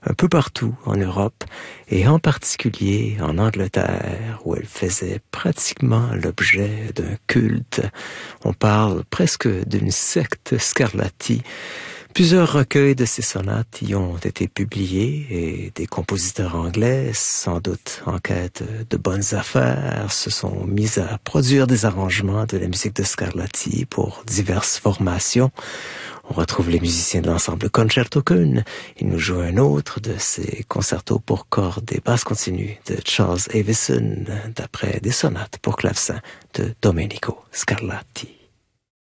un peu partout en Europe et en particulier en Angleterre où elle faisait pratiquement l'objet d'un culte. On parle presque d'une secte Scarlatti. Plusieurs recueils de ces sonates y ont été publiés et des compositeurs anglais, sans doute en quête de bonnes affaires, se sont mis à produire des arrangements de la musique de Scarlatti pour diverses formations. On retrouve les musiciens de l'ensemble Concerto Köln. Ils nous jouent un autre de ces concertos pour cordes et basses continues de Charles Avison, d'après des sonates pour clavecin de Domenico Scarlatti.